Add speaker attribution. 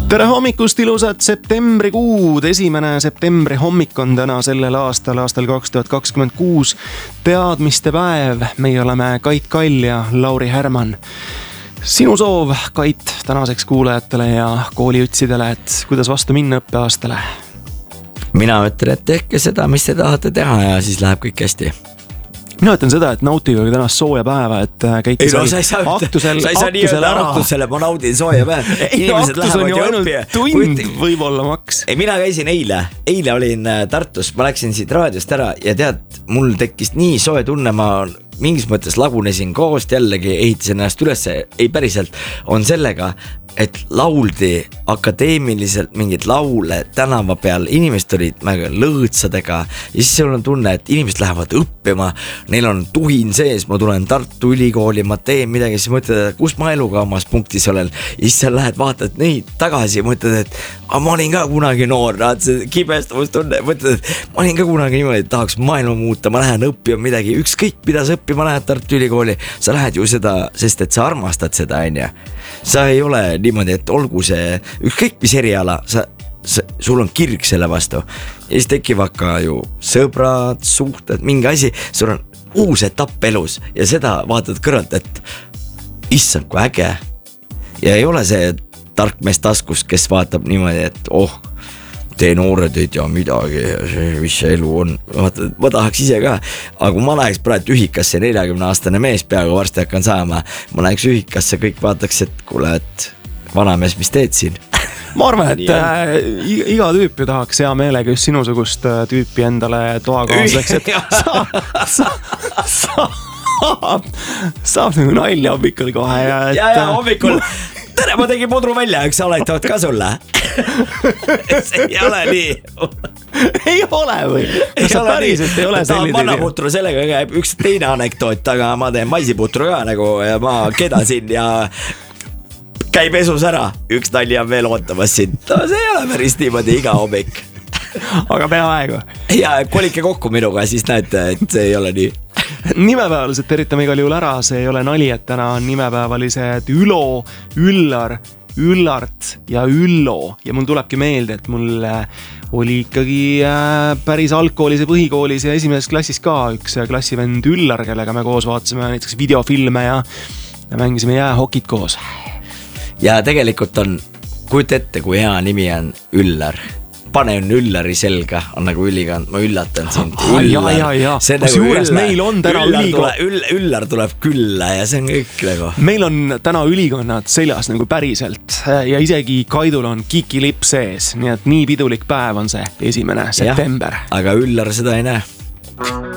Speaker 1: Tere hommikust, ilusat septembrikuud. 1. septembri hommik on täna sellel aastal 2026 teadmiste päev. Meie oleme Kait Kall ja Lauri Härman. Sinu soov, Kait, tänaseks kuulajatele ja kooliütsidele, et kuidas vastu minna õppeaastale?
Speaker 2: Mina ütlen, et tehke seda, mis te tahate teha ja siis läheb kõik hästi.
Speaker 1: Mina ütlen seda, et nautige tänast sooja päeva, et käite
Speaker 2: aktusel ära. Ma naudin sooja päev.
Speaker 1: Aktus on ju ainult tund võib-olla maks.
Speaker 2: Mina käisin eile olin Tartus, ma läksin siit raadiost ära ja tead, mul tekkis nii soe tunne, ma mingis mõttes lagunesin koost, jällegi ehitasin ennast üles, ei päriselt, on sellega, et lauldi akadeemiliselt mingid laule tänava peal, inimesed olid lõõtsadega ja siis sul on tunne, et inimesed lähevad õppima, neil on tuhin sees, ma tulen Tartu Ülikooli, ma teen midagi, siis mõtled, et kus ma eluga omas punktis olen ja siis sa lähed, vaatad neid tagasi ja mõtled, et ma olin ka kunagi noor, see kibestustunne, mõtled, et ma olin ka kunagi niimoodi, et tahaks maailma muuta, ma lähen õppima midagi, ükskõik mida sa õppima lähed Tartu Ülikooli, sa lähed ju seda, sest et sa armastad seda, onju. Sa ei ole niimoodi, et olgu see ükskõik mis eriala, sul on kirg selle vastu ja siis tekivad ka ju sõbrad, suhted, mingi asi, sul on uus etapp elus ja seda vaatad kõrvalt, et issand, kui äge ja ei ole see tark mees taskus, kes vaatab niimoodi, et tee noored ei tea midagi, mis see elu on. Vaata, ma tahaks ise ka, aga kui ma läheks praegu ühikasse 40-aastane mees, peaaegu varsti hakkan saama, ma läheks ühikasse, kõik vaataks, et kuule, et vanamees, mis teed siin?
Speaker 1: Ma arvan, et iga tüüp ju tahaks hea meelega just sinusugust tüüpi endale toakaaseks, et saab nagu nalja hommikul kohe.
Speaker 2: Ja hommikul. Tere, ma tegin pudru välja, üks alektoot ka sulle. See ei ole nii.
Speaker 1: Ei ole või? Sa päriselt ei ole selline.
Speaker 2: Ta mannaputru sellega käib üks teine anekdoot, aga ma teen maisiputru ka nagu ja ma kedasin ja käib esus ära. Üks nali on veel ootamas sind. See ei ole päris niimoodi iga hommik.
Speaker 1: Aga peaaegu.
Speaker 2: Ja kolike kokku minuga, siis näete, et see ei ole nii.
Speaker 1: Nimepäevalised tervitame igal juhul ära, see ei ole nali, et täna on nimepäevalised Ülo, Üllar, Üllart ja Üllo ja mul tulebki meelde, et mul oli ikkagi päris algkoolis ja põhikoolis ja esimeses klassis ka üks klassivend Üllar, kellega me koos vaatasime näiteks videofilme ja mängisime jäähokit koos.
Speaker 2: Ja tegelikult on, kujuta ette, kui hea nimi on Üllar. Pane on Üllari selga, on nagu ülikond, ma üllatan sind.
Speaker 1: Kusjuures meil on täna
Speaker 2: Üllar tuleb külla ja see on kõik nagu.
Speaker 1: Meil on täna ülikonnad seljas nagu päriselt ja isegi Kaidul on kikilipp sees, nii et nii pidulik päev on see 1. september.
Speaker 2: Ja, aga Üllar seda ei näe.